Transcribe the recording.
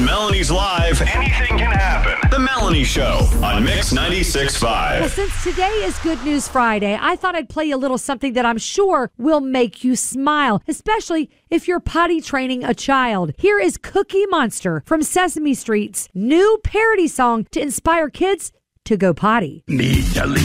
On Melanie's Live, anything can happen. The Melanie Show on Mix 96.5. Well, since today is Good News Friday, I thought I'd play you a little something that I'm sure will make you smile, especially if you're potty training a child. Here is Cookie Monster from Sesame Street's new parody song to inspire kids to go potty. Need to leave.